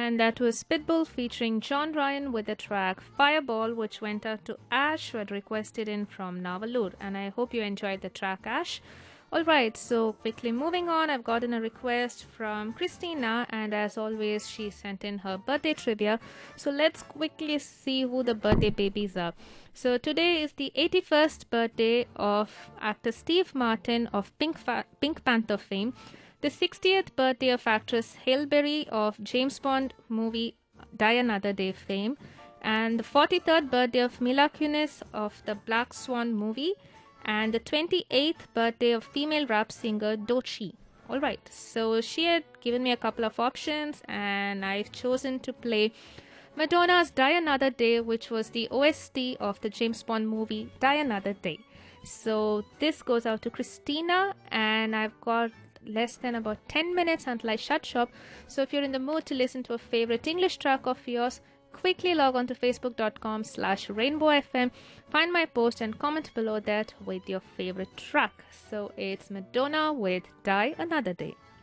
And that was Pitbull featuring John Ryan with the track Fireball, which went out to Ash, who had requested in from Navalur. And I hope you enjoyed the track, Ash. Alright, so quickly moving on, I've gotten a request from Christina, and as always, she sent in her birthday trivia. So let's quickly see who the birthday babies are. So today is the 81st birthday of actor Steve Martin of Pink Panther fame, the 60th birthday of actress Halle Berry of James Bond movie Die Another Day fame, and the 43rd birthday of Mila Kunis of the Black Swan movie, and the 28th birthday of female rap singer Doechii. Alright, so she had given me a couple of options, and I've chosen to play Madonna's Die Another Day, which was the OST of the James Bond movie Die Another Day. So this goes out to Christina, and I've got less than about 10 minutes until I shut shop. So if you're in the mood to listen to a favorite English track of yours, quickly log on to facebook.com/rainbowfm, find my post and comment below that with your favorite track. So it's Madonna with Die Another Day.